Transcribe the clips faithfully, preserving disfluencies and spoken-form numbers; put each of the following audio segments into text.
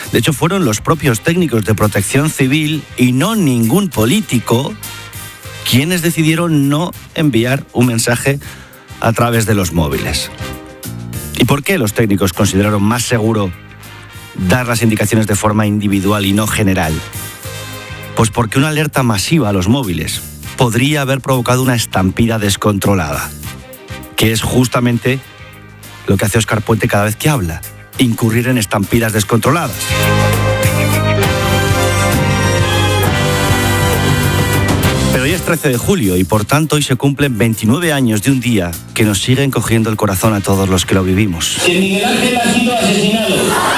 De hecho, fueron los propios técnicos de Protección Civil y no ningún político quienes decidieron no enviar un mensaje a través de los móviles. ¿Y por qué los técnicos consideraron más seguro dar las indicaciones de forma individual y no general? Pues porque una alerta masiva a los móviles podría haber provocado una estampida descontrolada, que es justamente lo que hace Óscar Puente cada vez que habla, incurrir en estampidas descontroladas. Pero hoy es trece de julio y por tanto hoy se cumplen veintinueve años de un día que nos sigue encogiendo el corazón a todos los que lo vivimos. Que Miguel Ángel ha sido asesinado.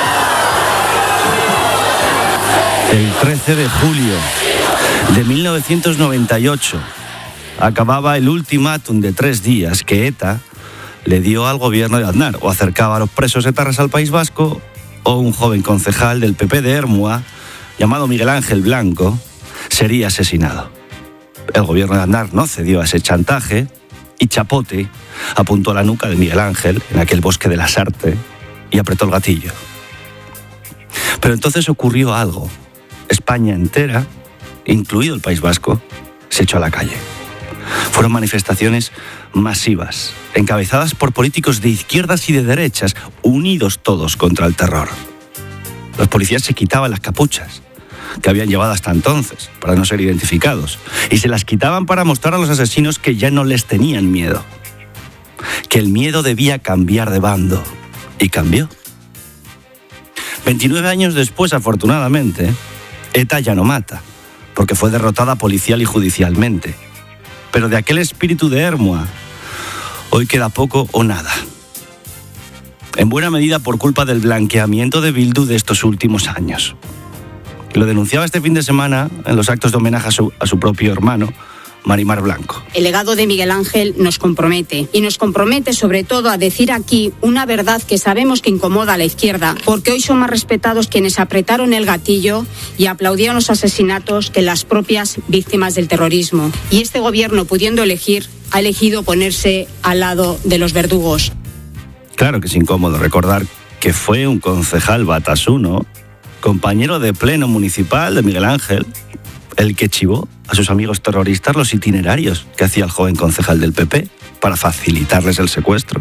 El trece de julio de mil novecientos noventa y ocho acababa el ultimátum de tres días que ETA le dio al gobierno de Aznar. O acercaba a los presos etarras al País Vasco, o un joven concejal del P P de Ermua, llamado Miguel Ángel Blanco, sería asesinado. El gobierno de Aznar no cedió a ese chantaje y Chapote apuntó a la nuca de Miguel Ángel en aquel bosque de la Sarte y apretó el gatillo. Pero entonces ocurrió algo. España entera, incluido el País Vasco, se echó a la calle. Fueron manifestaciones masivas, encabezadas por políticos de izquierdas y de derechas, unidos todos contra el terror. Los policías se quitaban las capuchas que habían llevado hasta entonces para no ser identificados y se las quitaban para mostrar a los asesinos que ya no les tenían miedo, que el miedo debía cambiar de bando, y cambió. veintinueve años después, afortunadamente, ETA ya no mata, porque fue derrotada policial y judicialmente. Pero de aquel espíritu de Ermua, hoy queda poco o nada. En buena medida por culpa del blanqueamiento de Bildu de estos últimos años. Lo denunciaba este fin de semana en los actos de homenaje a su, a su propio hermano, Marimar Blanco. El legado de Miguel Ángel nos compromete, y nos compromete sobre todo a decir aquí una verdad que sabemos que incomoda a la izquierda, porque hoy son más respetados quienes apretaron el gatillo y aplaudieron los asesinatos que las propias víctimas del terrorismo. Y este gobierno, pudiendo elegir, ha elegido ponerse al lado de los verdugos. Claro que es incómodo recordar que fue un concejal batasuno, compañero de pleno municipal de Miguel Ángel, el que chivó a sus amigos terroristas los itinerarios que hacía el joven concejal del P P para facilitarles el secuestro.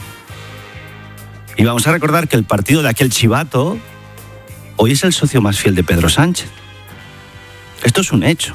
Y vamos a recordar que el partido de aquel chivato hoy es el socio más fiel de Pedro Sánchez. Esto es un hecho.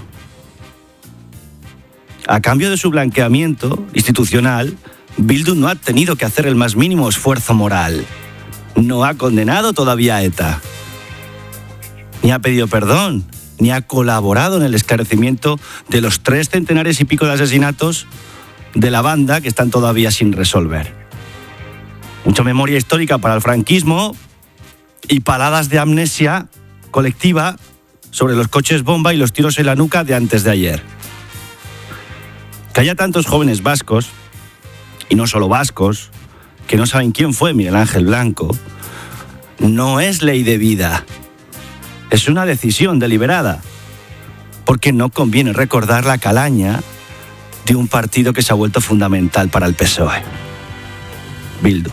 A cambio de su blanqueamiento institucional, Bildu no ha tenido que hacer el más mínimo esfuerzo moral. No ha condenado todavía a ETA, ni ha pedido perdón, ni ha colaborado en el esclarecimiento de los tres centenares y pico de asesinatos de la banda que están todavía sin resolver. Mucha memoria histórica para el franquismo y paladas de amnesia colectiva sobre los coches bomba y los tiros en la nuca de antes de ayer. Que haya tantos jóvenes vascos, y no solo vascos, que no saben quién fue Miguel Ángel Blanco, no es ley de vida. Es una decisión deliberada, porque no conviene recordar la calaña de un partido que se ha vuelto fundamental para el P S O E, Bildu.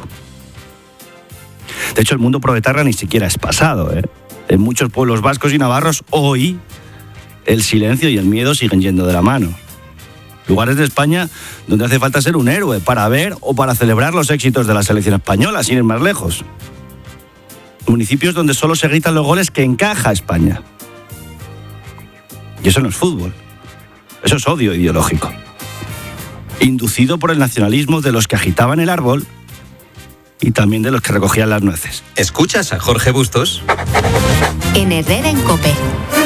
De hecho, el mundo proetarra ni siquiera es pasado, ¿eh? En muchos pueblos vascos y navarros, hoy, el silencio y el miedo siguen yendo de la mano. Lugares de España donde hace falta ser un héroe para ver o para celebrar los éxitos de la selección española, sin ir más lejos. Municipios donde solo se gritan los goles que encaja España. Y eso no es fútbol. Eso es odio ideológico. Inducido por el nacionalismo de los que agitaban el árbol y también de los que recogían las nueces. ¿Escuchas a Jorge Bustos? En Herrera en COPE.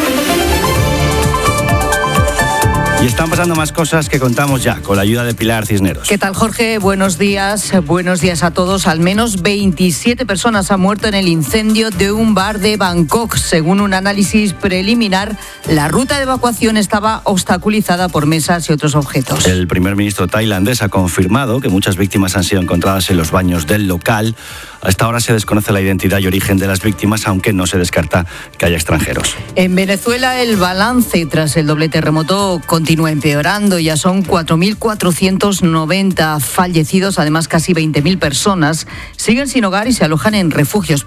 Y están pasando más cosas que contamos ya, con la ayuda de Pilar Cisneros. ¿Qué tal, Jorge? Buenos días. Buenos días a todos. Al menos veintisiete personas han muerto en el incendio de un bar de Bangkok. Según un análisis preliminar, la ruta de evacuación estaba obstaculizada por mesas y otros objetos. El primer ministro tailandés ha confirmado que muchas víctimas han sido encontradas en los baños del local. Hasta ahora se desconoce la identidad y origen de las víctimas, aunque no se descarta que haya extranjeros. En Venezuela, el balance tras el doble terremoto continúa empeorando. Ya son cuatro mil cuatrocientos noventa fallecidos. Además, casi veinte mil personas siguen sin hogar y se alojan en refugios.